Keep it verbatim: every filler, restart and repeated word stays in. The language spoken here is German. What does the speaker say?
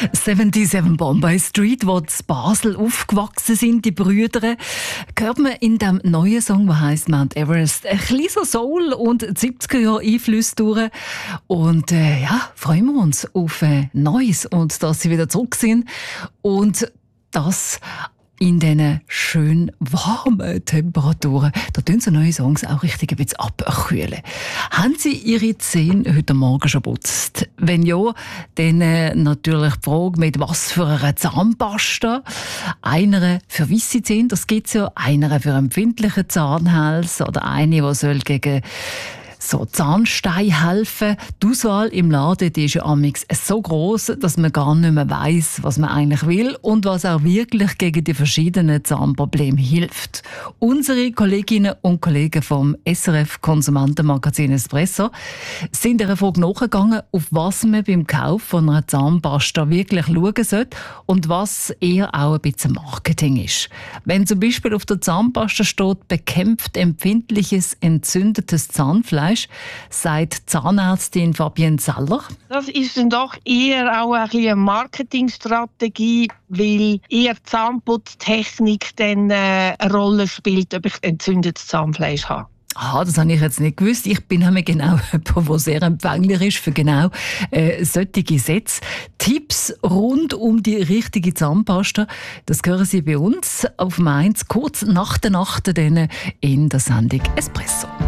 siebenundsiebzig Bombay Street, wo in Basel aufgewachsen sind, die Brüder, hört man in dem neuen Song, der heisst Mount Everest, ein bisschen so Soul und siebziger Jahre Einflüsse durch. Und äh, ja, freuen wir uns auf äh, Neues und dass sie wieder zurück sind. Und das in diesen schön warmen Temperaturen. Da tun so neue Songs auch richtig ein bisschen abkühlen. Haben Sie Ihre Zähne heute Morgen schon geputzt? Wenn ja, dann äh, natürlich die Frage, mit was für einer Zahnpasta. Einer für weisse Zähne, das gibt es ja. Einer für empfindlichen Zahnhals oder eine, die soll gegen so Zahnstein helfen. Die Auswahl im Laden die ist ja amigs so gross, dass man gar nicht mehr weiss, was man eigentlich will und was auch wirklich gegen die verschiedenen Zahnprobleme hilft. Unsere Kolleginnen und Kollegen vom S R F Konsumentenmagazin Espresso sind der Frage nachgegangen, auf was man beim Kauf von einer Zahnpasta wirklich schauen sollte und was eher auch ein bisschen Marketing ist. Wenn zum Beispiel auf der Zahnpasta steht, bekämpft empfindliches, entzündetes Zahnfleisch, sagt Zahnärztin Fabienne Zeller. Das ist dann doch eher auch ein bisschen eine Marketingstrategie, weil eher Zahnputztechnik dann äh, eine Rolle spielt, ob ich entzündetes Zahnfleisch habe. Ah, das habe ich jetzt nicht gewusst. Ich bin genau jemand, der sehr empfänglich ist für genau äh, solche Sätze. Tipps rund um die richtige Zahnpasta, das hören Sie bei uns auf Mainz kurz nach der Nacht in der Sendung Espresso.